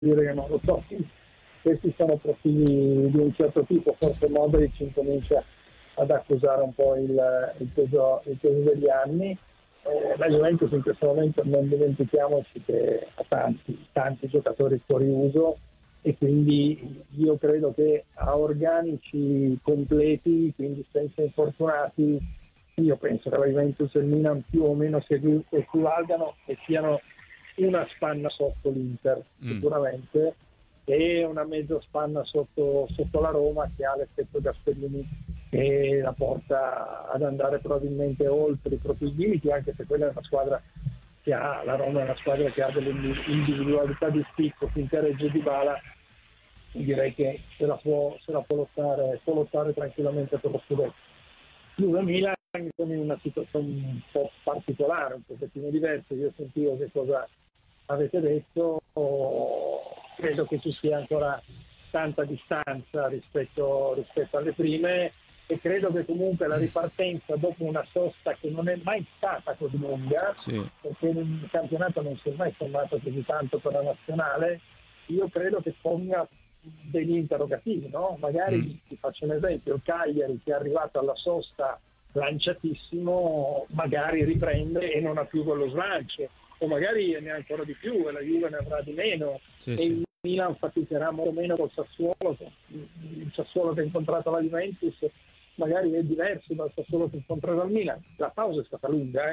dire che non lo so. Questi sono profili di un certo tipo, forse Modric incomincia ad accusare un po' il peso degli anni. La Juventus in questo momento, non dimentichiamoci che ha tanti giocatori fuori uso, e quindi io credo che a organici completi, quindi senza infortunati, io penso che la Juventus e il Milan più o meno si equivalgano e siano una spanna sotto l'Inter sicuramente, e una mezza spanna sotto la Roma, che ha l'effetto Gasperini che la porta ad andare probabilmente oltre i propri limiti, anche se quella è una squadra che ha, la Roma è una squadra che ha delle individualità di spicco. Finché regge Dybala, direi che se la può lottare tranquillamente per lo scudetto. Juve Milan sono in una situazione un po' particolare, un pochettino diversa. Io sentivo che cosa avete detto, credo che ci sia ancora tanta distanza rispetto alle prime, e credo che comunque la ripartenza dopo una sosta che non è mai stata così lunga, perché il campionato non si è mai fermato così tanto per la nazionale, io credo che ponga degli interrogativi, no? Magari ti faccio un esempio: il Cagliari, che è arrivato alla sosta lanciatissimo, magari riprende e non ha più quello slancio, o magari ne ha ancora di più e la Juve ne avrà di meno, il Milan faticherà molto meno col Sassuolo. Il Sassuolo che ha incontrato la Juventus magari è diverso dal Sassuolo che ha incontrato il Milan. La pausa è stata lunga,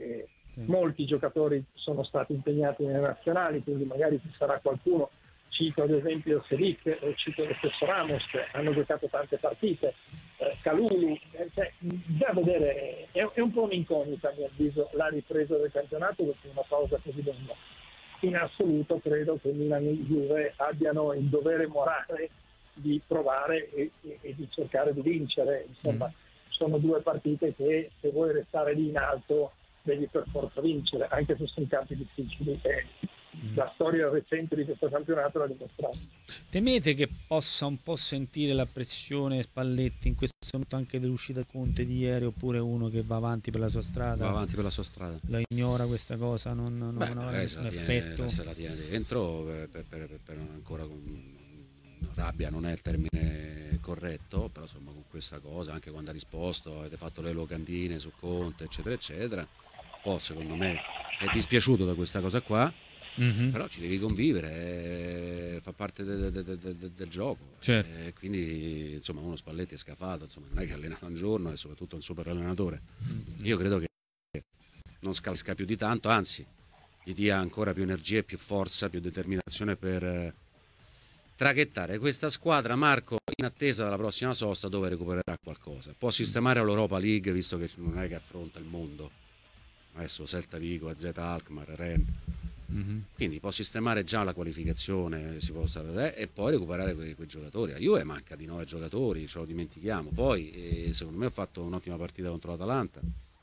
molti giocatori sono stati impegnati nelle nazionali, quindi magari ci sarà qualcuno, cito ad esempio Selic, o cito lo stesso Ramos, che hanno giocato tante partite, Kalulu, da vedere. È un po' un'incognita, a mio avviso, la ripresa del campionato dopo una pausa così lunga. In assoluto credo che Milan e Juve abbiano il dovere morale di provare e di cercare di vincere. Insomma, sono due partite che, se vuoi restare lì in alto, devi per forza vincere, anche se sono campi difficili. La storia recente di questo campionato l'ha dimostrato. Temete che possa un po' sentire la pressione Spalletti in questo momento, anche dell'uscita Conte di ieri, oppure uno che va avanti per la sua strada? Va avanti per la sua strada. La ignora questa cosa, non avrà nessun effetto. Se la tiene dentro per ancora rabbia non è il termine corretto, però insomma con questa cosa, anche quando ha risposto avete fatto le locandine su Conte eccetera eccetera, poi secondo me è dispiaciuto da questa cosa qua. Però ci devi convivere, fa parte del gioco, certo. Quindi insomma uno Spalletti è scafato, insomma, non è che allena un giorno, e soprattutto un super allenatore. Io credo che non scalsca più di tanto, anzi gli dia ancora più energia, più forza, più determinazione per traghettare questa squadra, Marco, in attesa della prossima sosta, dove recupererà qualcosa. Può sistemare l'Europa League, visto che non è che affronta il mondo adesso, Celta Vigo, AZ Alkmaar, Rennes. Quindi può sistemare già la qualificazione, si può e poi recuperare quei giocatori. La Juve manca di 9 giocatori, ce lo dimentichiamo. Poi secondo me ha fatto un'ottima partita contro l'Atalanta.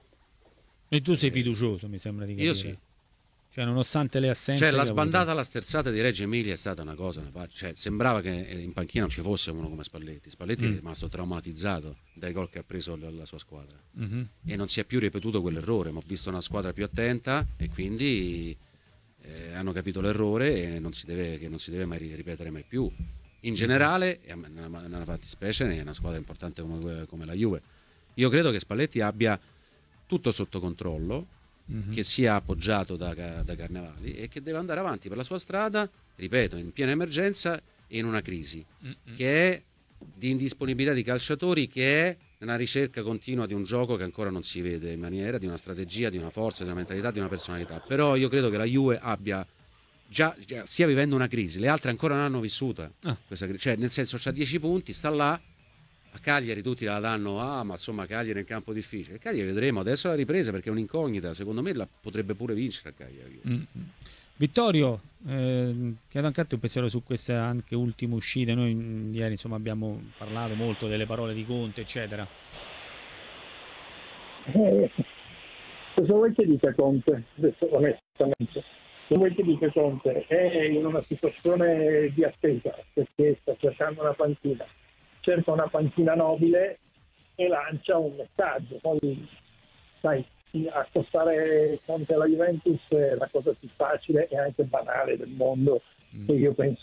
E tu sei fiducioso, mi sembra di capire. Io sì. Cioè, nonostante le assenze, la sbandata alla sterzata di Reggio Emilia è stata una cosa, sembrava che in panchina non ci fosse uno come Spalletti. Spalletti è rimasto traumatizzato dai gol che ha preso la sua squadra, e non si è più ripetuto quell'errore, ma ho visto una squadra più attenta, e quindi hanno capito l'errore, e non si deve mai ripetere mai più. In generale, nella fattispecie, è una squadra importante come la Juve. Io credo che Spalletti abbia tutto sotto controllo, che sia appoggiato da Carnevali, e che deve andare avanti per la sua strada, ripeto, in piena emergenza e in una crisi che è di indisponibilità di calciatori, che è una ricerca continua di un gioco che ancora non si vede in maniera, di una strategia, di una forza, di una mentalità, di una personalità. Però io credo che la Juve abbia già stia vivendo una crisi, le altre ancora non hanno vissuta questa crisi, cioè nel senso c'ha 10 punti, sta là. A Cagliari tutti la danno, ma insomma Cagliari è un campo difficile. Cagliari vedremo, adesso la ripresa, perché è un'incognita, secondo me la potrebbe pure vincere a Cagliari. Vittorio, chiedo anche a te un pensiero su queste anche ultime uscite. Noi ieri insomma abbiamo parlato molto delle parole di Conte eccetera. Cosa vuoi che dica Conte? Adesso onestamente, cosa vuoi che dica Conte? È in una situazione di attesa, perché sta cercando una panchina. Cerca una panchina nobile e lancia un messaggio. Poi, sai, accostare Conte alla Juventus è la cosa più facile e anche banale del mondo, E io penso